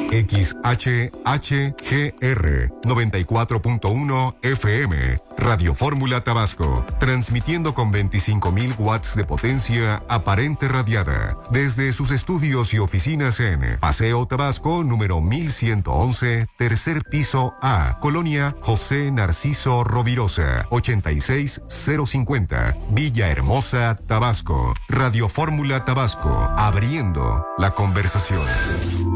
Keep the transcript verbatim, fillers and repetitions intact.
X H H G R noventa y cuatro punto uno F M, Radio Fórmula Tabasco, transmitiendo con veinticinco mil watts de potencia aparente radiada, desde sus estudios y oficinas en Paseo Tabasco, número mil ciento once, tercer piso A, Colonia José Narciso Rovirosa, ochenta y seis cero cincuenta, Villahermosa, Tabasco. Radio Fórmula Tabasco, abriendo la conversación.